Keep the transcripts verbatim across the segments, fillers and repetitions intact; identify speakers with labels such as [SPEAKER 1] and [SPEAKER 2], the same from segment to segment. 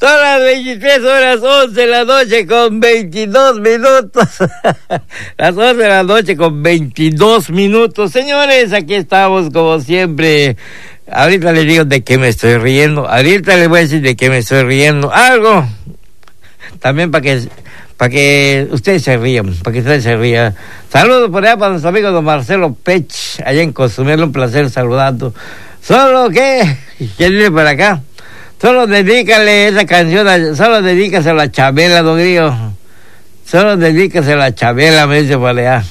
[SPEAKER 1] Son las veintitrés horas once de la noche con veintidós minutos. Las once de la noche con veintidós minutos. Señores, aquí estamos como siempre. Ahorita les digo de qué me estoy riendo. Ahorita les voy a decir de qué me estoy riendo. Algo. También para que... para que ustedes se rían, para que ustedes se rían. Saludos por allá para nuestro amigo don Marcelo Pech, allá en Cozumel, un placer saludando. Solo que, ¿quién viene por acá? Solo dedícale esa canción, a, solo dedícaselo a Chabela, don Grillo. Solo dedícaselo a Chabela, me dice por allá.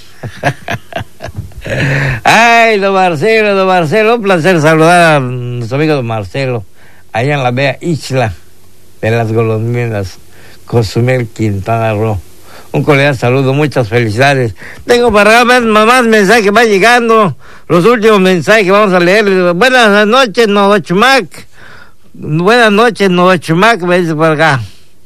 [SPEAKER 1] Ay, don Marcelo, don Marcelo, un placer saludar a nuestro amigo don Marcelo, allá en la bella isla de las golondrinas, Cozumel, Quintana Roo. Un cordial saludo, muchas felicidades. Tengo para más, más mensajes que van llegando, los últimos mensajes que vamos a leer. Buenas noches, Novochumac. Buenas noches, Novochumac, me dice por acá.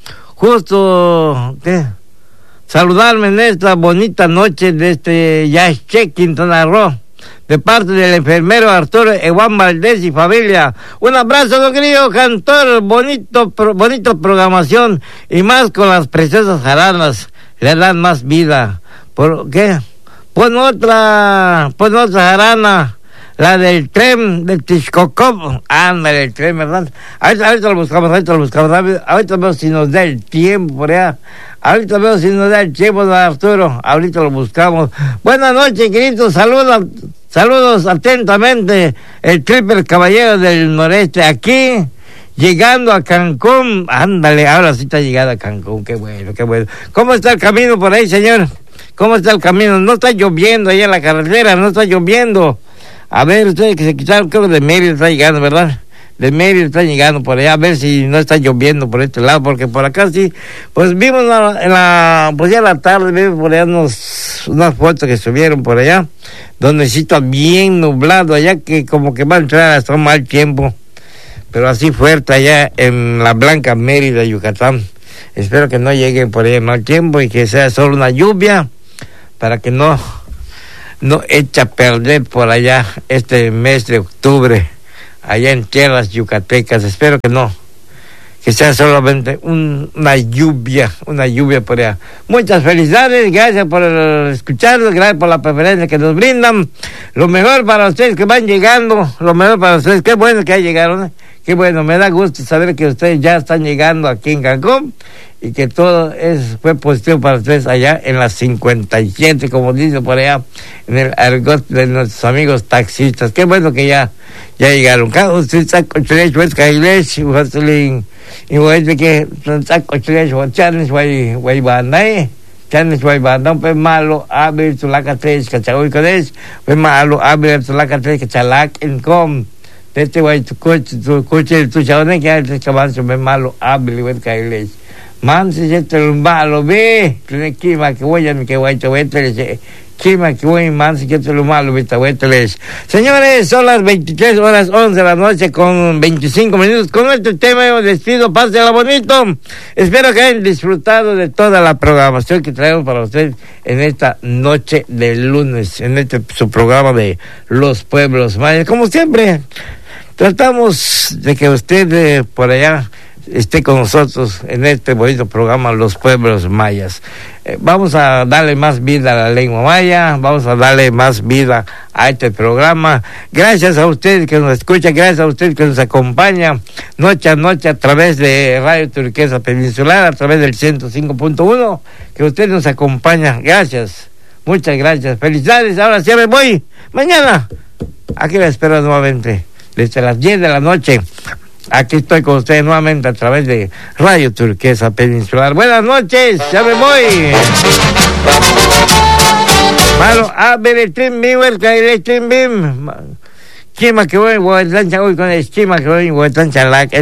[SPEAKER 1] Justo, ¿qué? Saludarme en esta bonita noche de este Yaxche, Quintana Roo, de parte del enfermero Arturo Ewan Valdés y familia. Un abrazo, don Grillo, cantor, bonito, pro, bonito programación, y más con las preciosas jaranas, le dan más vida. ¿Por qué? Pon otra, pon otra jarana, la del tren de Texcoco. Ándale, el tren, ¿verdad? Ahorita, ahorita lo buscamos, ahorita lo buscamos, ahorita vemos si nos da el tiempo por allá. Ahorita veo si nos da el tiempo, don Arturo. Ahorita lo buscamos. Buenas noches, queridos. Saludos, saludos atentamente. El triple caballero del noreste aquí, llegando a Cancún. Ándale, ahora sí está llegando a Cancún. Qué bueno, qué bueno. ¿Cómo está el camino por ahí, señor? ¿Cómo está el camino? No está lloviendo ahí en la carretera, no está lloviendo. A ver, ustedes que se quitaron, creo que de Mérida está llegando, ¿verdad? De Mérida está llegando por allá, a ver si no está lloviendo por este lado, porque por acá sí, pues vimos la, en la, pues ya la tarde, vimos por allá unos, unas fotos que subieron por allá, donde sí está bien nublado allá, que como que va a entrar hasta un mal tiempo, pero así fuerte allá en la Blanca Mérida, Yucatán. Espero que no llegue por ahí mal tiempo y que sea solo una lluvia, para que no, no eche a perder por allá este mes de octubre. Allá en tierras yucatecas, espero que no, que sea solamente un, una lluvia, una lluvia por allá. Muchas felicidades, gracias por escucharnos, gracias por la preferencia que nos brindan. Lo mejor para ustedes que van llegando, lo mejor para ustedes, qué bueno que ya llegaron, ¿eh? Qué bueno, me da gusto saber que ustedes ya están llegando aquí en Cancún y que todo es, fue positivo para ustedes allá en las cincuenta y siete, como dice por allá, en el argot de nuestros amigos taxistas. Qué bueno que ya, ya llegaron. Cada usted está con tres, pues, Kailesh, Huaslin, y voy a que está con tres, Huachanes, Huay, Huay Banday, Chanes, Huay Bandán, pues malo, Abel, Tulaca tres, Cachagoy Kodesh, pues malo, Abel, Tulaca tres, Cachalac, en com. Este güey, tu coche, tu coche, tu chabón, que hay tres caballos, me malo, Abel, y voy a Kailesh. Man, si se te lo malo, ve, tiene que ir, que voy a mi que voy a te Kima, que voy, man, si que te lo malo, ve, te voy a Señores, son las veintitrés horas once de la noche con veinticinco minutos. Con este tema yo despido, pásela bonito. Espero que hayan disfrutado de toda la programación que traemos para ustedes en esta noche de lunes, en este su programa de Los Pueblos Mayas. Como siempre, tratamos de que usted eh, por allá esté con nosotros en este bonito programa Los Pueblos Mayas. Eh, vamos a darle más vida a la lengua maya, vamos a darle más vida a este programa. Gracias a ustedes que nos escuchan, gracias a ustedes que nos acompañan noche a noche a través de Radio Turquesa Peninsular, a través del ciento cinco punto uno, que usted nos acompaña. Gracias, muchas gracias, felicidades. Ahora sí me voy, mañana aquí la espero nuevamente desde las diez de la noche. Aquí estoy con ustedes nuevamente a través de Radio Turquesa Peninsular. Buenas noches, ya me voy. Malo, a ver el tren bim, el tren bim. Chima que voy, voy a estar hoy con el chima que voy, voy a estar